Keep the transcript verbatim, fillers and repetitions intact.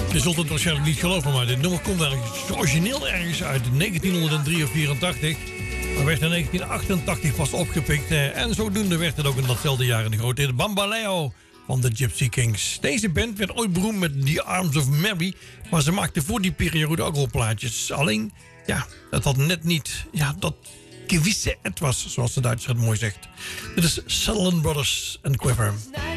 Je zult het waarschijnlijk niet geloven, maar dit nummer komt ergens origineel ergens uit negentienhonderddrie of vierentachtig. Maar werd in negentien achtentachtig pas opgepikt. En zodoende werd het ook in datzelfde jaar een grote hit. Bambaleo van de Gypsy Kings. Deze band werd ooit beroemd met The Arms of Mary. Maar ze maakten voor die periode ook al plaatjes. Alleen, ja, dat had net niet... Ja, dat gewisse het was, zoals de Duitser het mooi zegt. Dit is Sutherland Brothers and Quiver.